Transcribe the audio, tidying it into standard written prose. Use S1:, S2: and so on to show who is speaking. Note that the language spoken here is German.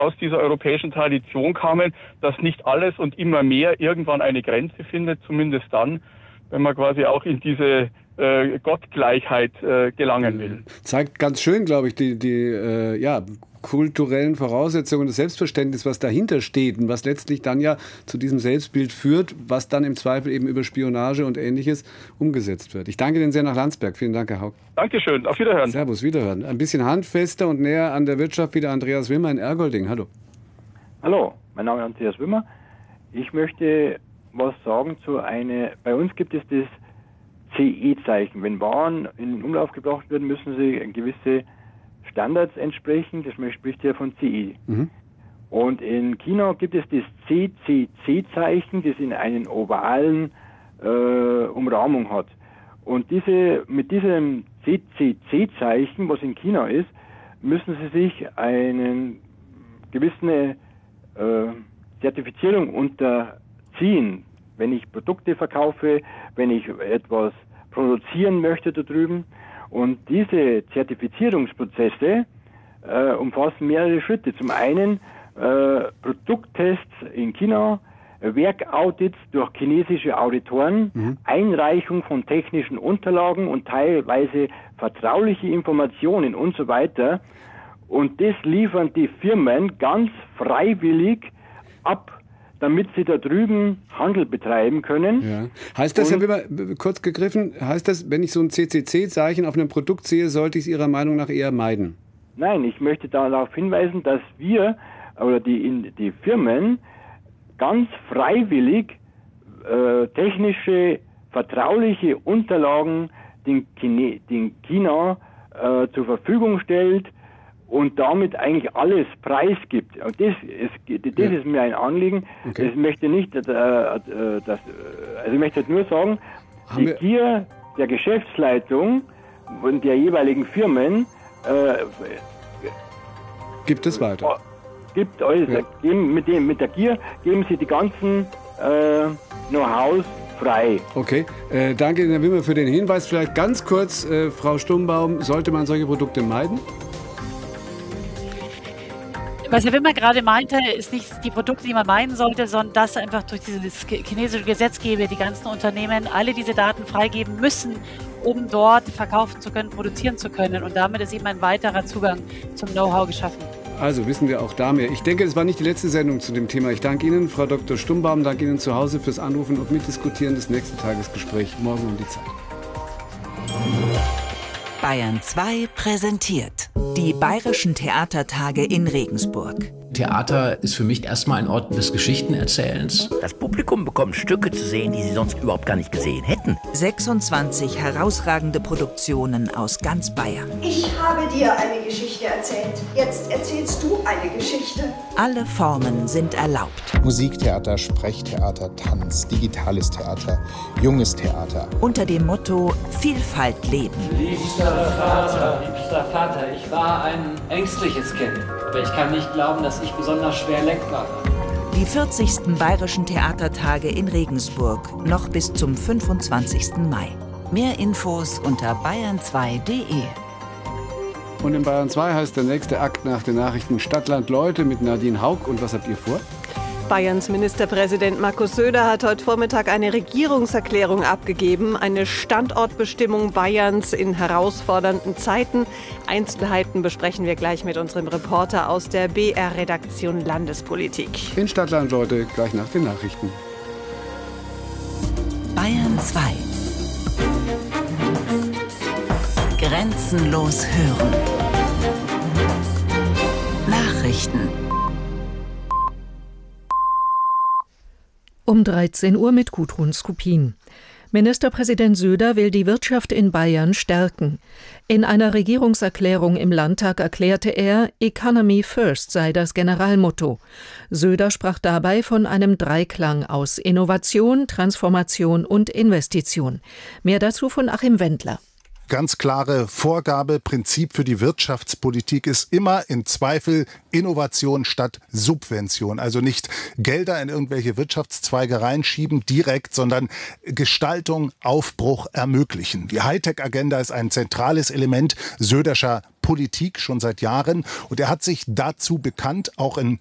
S1: aus dieser europäischen Tradition kamen, dass nicht alles und immer mehr irgendwann eine Grenze findet, zumindest dann, wenn man quasi auch in diese Gottgleichheit gelangen will.
S2: Zeigt ganz schön, glaube ich, die kulturellen Voraussetzungen, das Selbstverständnis, was dahinter steht und was letztlich dann ja zu diesem Selbstbild führt, was dann im Zweifel eben über Spionage und Ähnliches umgesetzt wird. Ich danke Ihnen sehr nach Landsberg. Vielen Dank, Herr Haug.
S1: Dankeschön. Auf Wiederhören.
S2: Servus, Wiederhören. Ein bisschen handfester und näher an der Wirtschaft wieder Andreas Wimmer in Ergolding. Hallo.
S3: Hallo, mein Name ist Andreas Wimmer. Ich möchte was sagen bei uns gibt es das CE-Zeichen. Wenn Waren in den Umlauf gebracht werden, müssen sie gewisse Standards entsprechen. Das spricht ja von CE. Mhm. Und in China gibt es das CCC-Zeichen, das in einen ovalen Umrahmung hat. Und mit diesem CCC-Zeichen, was in China ist, müssen sie sich eine gewisse Zertifizierung unterziehen. Wenn ich Produkte verkaufe, wenn ich etwas produzieren möchte da drüben. Und diese Zertifizierungsprozesse umfassen mehrere Schritte. Zum einen Produkttests in China, Werkaudits durch chinesische Auditoren, Einreichung von technischen Unterlagen und teilweise vertrauliche Informationen und so weiter. Und das liefern die Firmen ganz freiwillig ab, damit sie da drüben Handel betreiben können.
S2: Ja. Heißt das, Herr Weber, kurz gegriffen, heißt das, wenn ich so ein CCC-Zeichen auf einem Produkt sehe, sollte ich es Ihrer Meinung nach eher meiden?
S3: Nein, ich möchte darauf hinweisen, dass wir oder die Firmen ganz freiwillig technische, vertrauliche Unterlagen den China zur Verfügung stellt und damit eigentlich alles preisgibt. Und das ist mir ein Anliegen. Okay. Ich möchte nicht, ich möchte nur sagen, die Gier der Geschäftsleitung und der jeweiligen Firmen
S2: gibt es weiter.
S3: Gibt alles. Ja. Mit der Gier geben sie die ganzen Know-hows frei.
S2: Okay, danke Herr Wimmer für den Hinweis. Vielleicht ganz kurz, Frau Stumbaum, sollte man solche Produkte meiden?
S4: Was Herr Wimmer gerade meinte, ist nicht die Produkte, die man meinen sollte, sondern dass einfach durch dieses chinesische Gesetzgeber die ganzen Unternehmen alle diese Daten freigeben müssen, um dort verkaufen zu können, produzieren zu können. Und damit ist eben ein weiterer Zugang zum Know-how geschaffen.
S2: Also wissen wir auch da mehr. Ich denke, es war nicht die letzte Sendung zu dem Thema. Ich danke Ihnen, Frau Dr. Stumbaum, danke Ihnen zu Hause fürs Anrufen und Mitdiskutieren des nächsten Tagesgesprächs morgen um die Zeit.
S5: Bayern 2 präsentiert die Bayerischen Theatertage in Regensburg.
S6: Theater ist für mich erstmal ein Ort des Geschichtenerzählens.
S7: Das Publikum bekommt Stücke zu sehen, die sie sonst überhaupt gar nicht gesehen hätten.
S5: 26 herausragende Produktionen aus ganz Bayern.
S8: Ich habe dir eine Geschichte erzählt. Jetzt erzählst du eine Geschichte.
S5: Alle Formen sind erlaubt.
S9: Musiktheater, Sprechtheater, Tanz, digitales Theater, junges Theater.
S5: Unter dem Motto Vielfalt leben.
S10: Liebster Vater, ich war ein ängstliches Kind. Aber ich kann nicht glauben, dass ich besonders schwer lenkbar war.
S5: Die 40. Bayerischen Theatertage in Regensburg, noch bis zum 25. Mai. Mehr Infos unter bayern2.de.
S2: Und in Bayern 2 heißt der nächste Akt nach den Nachrichten Stadtland Leute mit Nadine Haug. Und was habt ihr vor?
S11: Bayerns Ministerpräsident Markus Söder hat heute Vormittag eine Regierungserklärung abgegeben. Eine Standortbestimmung Bayerns in herausfordernden Zeiten. Einzelheiten besprechen wir gleich mit unserem Reporter aus der BR-Redaktion Landespolitik.
S2: In Stadtland Leute, gleich nach den Nachrichten.
S5: Bayern 2. Grenzenlos hören. Nachrichten.
S12: Um 13 Uhr mit Gudrun Skupin. Ministerpräsident Söder will die Wirtschaft in Bayern stärken. In einer Regierungserklärung im Landtag erklärte er, Economy First sei das Generalmotto. Söder sprach dabei von einem Dreiklang aus Innovation, Transformation und Investition. Mehr dazu von Achim Wendler.
S9: Ganz klare Vorgabe, Prinzip für die Wirtschaftspolitik ist immer im Zweifel Innovation statt Subvention. Also nicht Gelder in irgendwelche Wirtschaftszweige reinschieben direkt, sondern Gestaltung, Aufbruch ermöglichen. Die Hightech-Agenda ist ein zentrales Element Söderscher Politik schon seit Jahren. Und er hat sich dazu bekannt, auch in